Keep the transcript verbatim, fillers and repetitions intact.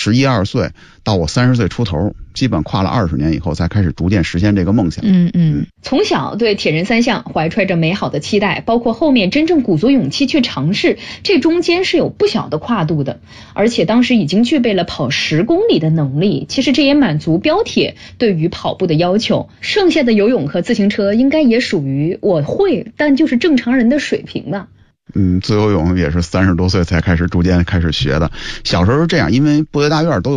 十一二岁到我三十岁出头，基本跨了二十年以后才开始逐渐实现这个梦想。 嗯嗯，从小对铁人三项怀揣着美好的期待，包括后面真正鼓足勇气去尝试，这中间是有不小的跨度的。而且当时已经具备了跑十公里的能力，其实这也满足标铁对于跑步的要求。剩下的游泳和自行车应该也属于我会，但就是正常人的水平吧。 嗯，自由泳也是三十多岁才开始逐渐开始学的。小时候是这样，因为部队大院都有